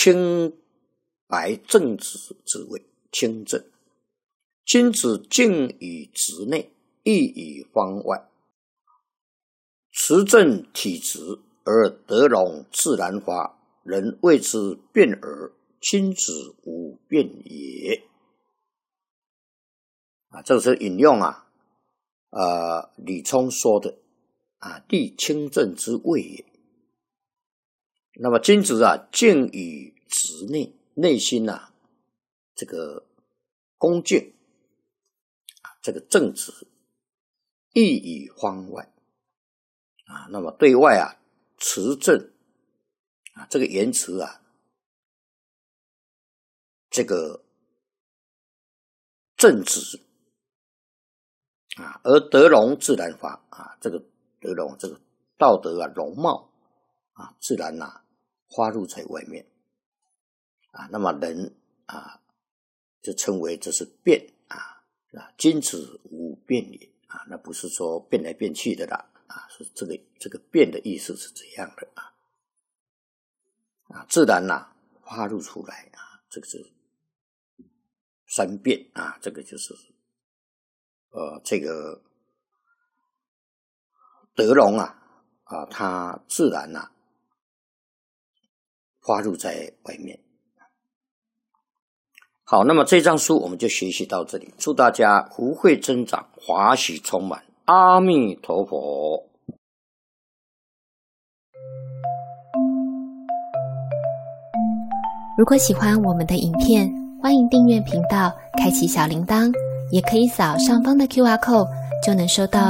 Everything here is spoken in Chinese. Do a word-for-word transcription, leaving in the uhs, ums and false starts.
清白正直之谓，清正。君子敬于直内，义于方外。持正体直，而德容自然发，人谓之辩耳，君子无辩也。啊，这是引用啊，呃，李聪说的啊，立清正之谓也。那么君子啊，敬于直内，内心啊，这个恭敬啊，这个正直，义于方外啊，那么对外啊，持正啊，这个言辞啊，这个正直啊，而德容自然发啊，这个德容，这个道德啊，容貌啊，自然啊，发入在外面啊。那么人啊，就称为这是辩啊，啊，君子无辩也啊，那不是说变来变去的啦啊，是这个这个辩的意思是这样的啊啊，自然呐、啊、发入出来啊，这个是三辩啊，这个就是呃这个德容啊啊，它自然呐、啊、发入在外面。好，那么这章书我们就学习到这里，祝大家福慧增长，华喜充满，阿弥陀佛。 如果喜欢我们的影片，欢迎订阅频道，开启小铃铛，也可以扫上方的 Q R code，就能收到